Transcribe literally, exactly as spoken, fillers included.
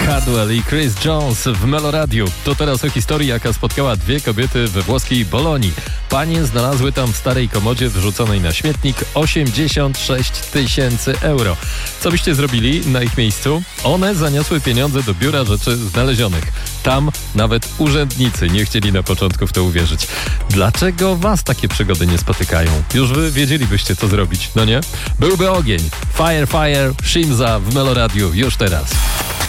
Cadwell i Chris Jones w Meloradiu. To teraz o historii, jaka spotkała dwie kobiety we włoskiej Bolonii. Panie znalazły tam w starej komodzie wrzuconej na śmietnik osiemdziesiąt sześć tysięcy euro. Co byście zrobili na ich miejscu? One zaniosły pieniądze do biura rzeczy znalezionych. Tam nawet urzędnicy nie chcieli na początku w to uwierzyć. Dlaczego was takie przygody nie spotykają? Już wy wiedzielibyście, co zrobić, no nie? Byłby ogień. Fire, fire, Shimza w Meloradiu już teraz.